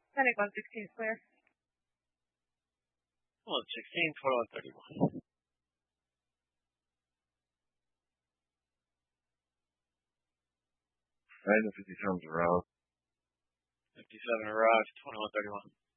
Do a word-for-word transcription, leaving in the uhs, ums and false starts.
Panic one sixteen is clear. one sixteen, total on thirty-one. Nine fifty-seven's arrived. fifty-seven arrived, twenty-one thirty-one.